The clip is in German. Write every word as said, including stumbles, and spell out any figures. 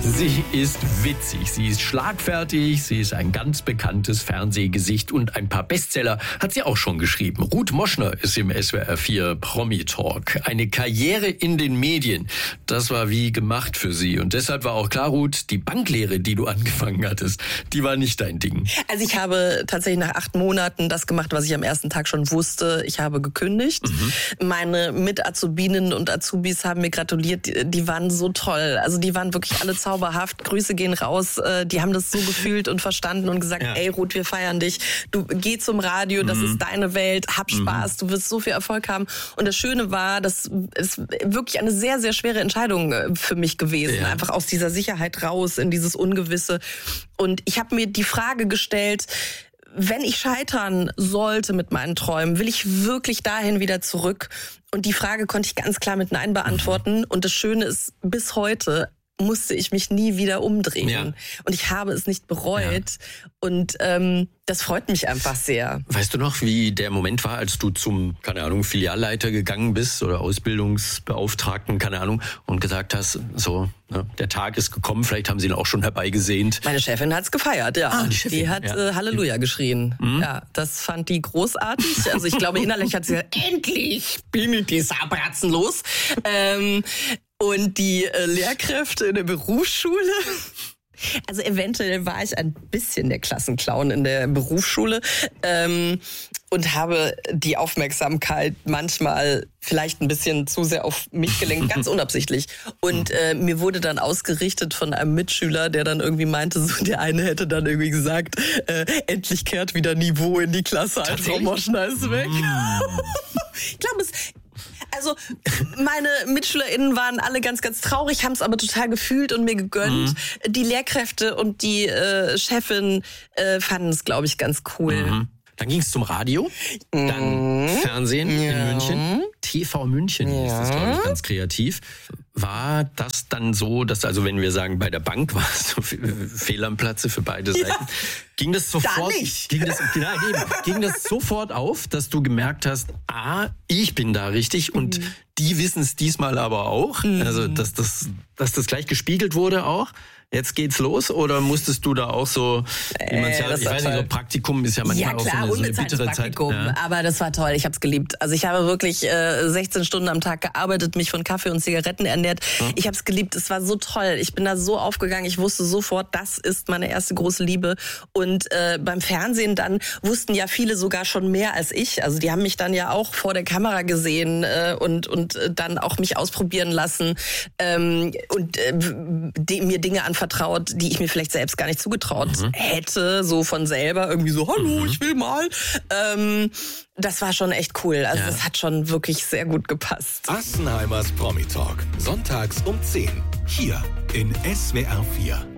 Sie ist witzig, sie ist schlagfertig, sie ist ein ganz bekanntes Fernsehgesicht und ein paar Bestseller hat sie auch schon geschrieben. Ruth Moschner ist im S W R vier Promi-Talk. Eine Karriere in den Medien, das war wie gemacht für sie. Und deshalb war auch klar, Ruth, die Banklehre, die du angefangen hattest, die war nicht dein Ding. Also ich habe tatsächlich nach acht Monaten das gemacht, was ich am ersten Tag schon wusste. Ich habe gekündigt. Mhm. Meine Mit-Azubinen und Azubis haben mir gratuliert. Die, die waren so toll. Also die waren wirklich alle zauberhaft. Grüße gehen raus. Die haben das so gefühlt und verstanden und gesagt, ja. ey Ruth, wir feiern dich. Du geh zum Radio, das mhm. ist deine Welt. Hab Spaß, mhm. du wirst so viel Erfolg haben. Und das Schöne war, dass es wirklich eine sehr, sehr schwere Entscheidung für mich gewesen. Ja. Einfach aus dieser Sicherheit raus in dieses Ungewisse. Und ich habe mir die Frage gestellt, wenn ich scheitern sollte mit meinen Träumen, will ich wirklich dahin wieder zurück? Und die Frage konnte ich ganz klar mit Nein beantworten. Mhm. Und das Schöne ist, bis heute musste ich mich nie wieder umdrehen. Ja. Und ich habe es nicht bereut. Ja. Und ähm, das freut mich einfach sehr. Weißt du noch, wie der Moment war, als du zum, keine Ahnung, Filialleiter gegangen bist oder Ausbildungsbeauftragten, keine Ahnung, und gesagt hast, so, ne, der Tag ist gekommen, vielleicht haben sie ihn auch schon herbeigesehnt. Meine Chefin hat's gefeiert, ja. Ah, die, Chefin, die hat ja. äh, Halleluja geschrien. Mhm. Ja, das fand die großartig. Also ich glaube, innerlich hat sie gesagt, endlich bin ich die Sabratzen los. Ähm, Und die äh, Lehrkräfte in der Berufsschule, also eventuell war ich ein bisschen der Klassenclown in der Berufsschule ähm, und habe die Aufmerksamkeit manchmal vielleicht ein bisschen zu sehr auf mich gelenkt, ganz unabsichtlich. Und äh, mir wurde dann ausgerichtet von einem Mitschüler, der dann irgendwie meinte, so der eine hätte dann irgendwie gesagt, äh, endlich kehrt wieder Niveau in die Klasse, als Frau Moschner ist weg. Ich glaube, es... Also meine MitschülerInnen waren alle ganz, ganz traurig, haben es aber total gefühlt und mir gegönnt. Mhm. Die Lehrkräfte und die äh, Chefin äh, fanden es, glaube ich, ganz cool. Mhm. Dann ging es zum Radio, dann mhm. Fernsehen ja. in München, T V München hieß ja. das, glaube ich, ganz kreativ. War das dann so, dass, also wenn wir sagen, bei der Bank war es so fehl am Platze für beide Seiten, ja. ging das sofort, da nicht. Ging das, genau, eben, ging das sofort auf, dass du gemerkt hast, ah, ich bin da richtig mhm. und die wissen es diesmal aber auch, mhm. also dass das, dass das gleich gespiegelt wurde auch. Jetzt geht's los, oder musstest du da auch so, wie man's ja, ich weiß nicht, so Praktikum ist ja manchmal ja, klar, auch so eine, so eine bittere Praktikum, Zeit. Ja. Aber das war toll, ich hab's geliebt. Also ich habe wirklich äh, sechzehn Stunden am Tag gearbeitet, mich von Kaffee und Zigaretten ernährt. Hm. Ich hab's geliebt, es war so toll. Ich bin da so aufgegangen, ich wusste sofort, das ist meine erste große Liebe. Und äh, beim Fernsehen dann wussten ja viele sogar schon mehr als ich. Also die haben mich dann ja auch vor der Kamera gesehen äh, und, und dann auch mich ausprobieren lassen ähm, und äh, die, mir Dinge an vertraut, die ich mir vielleicht selbst gar nicht zugetraut mhm. hätte, so von selber, irgendwie so, hallo, mhm. ich will mal. Ähm, das war schon echt cool. Also ja. das hat schon wirklich sehr gut gepasst. Assenheimers Promi Talk, sonntags um zehn, hier in S W R vier.